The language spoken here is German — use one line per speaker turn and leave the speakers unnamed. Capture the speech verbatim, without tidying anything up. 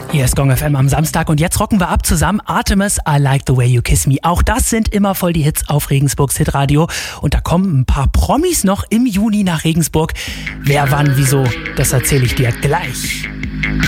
Hier ist Gong F M am Samstag und jetzt rocken wir ab zusammen Artemis, I Like the Way You Kiss Me. Auch das sind immer voll die Hits auf Regensburgs Hitradio. Und da kommen ein paar Promis noch im Juni nach Regensburg. Wer, wann, wieso, das erzähle ich dir gleich.